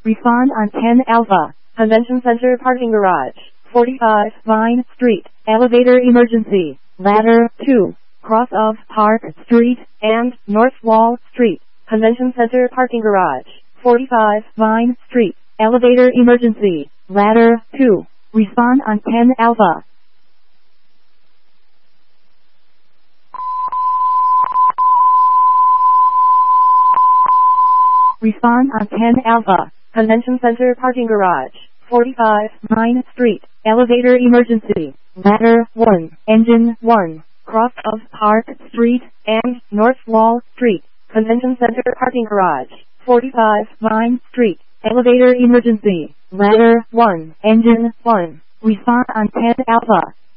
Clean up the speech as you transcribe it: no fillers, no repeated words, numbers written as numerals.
Respond on 10 Alpha. Convention Center Parking Garage. 45 Vine Street. Elevator emergency. Ladder 2. Cross of Park Street and North Wall Street. Convention Center Parking Garage. 45 Vine Street. Elevator emergency. Ladder 2. Respond on 10 Alpha. Respond on 10 Alpha. Convention Center Parking Garage. 45 Vine Street. Elevator emergency. Ladder 1. Engine 1. Cross of Park Street and North Wall Street. Convention Center Parking Garage. 45 Vine Street. Elevator emergency. Ladder 1. Engine 1. Respond on 10 Alpha.